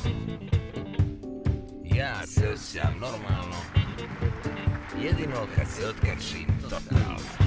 Ja se osjećam normalno jedino kad se otkačim totalno.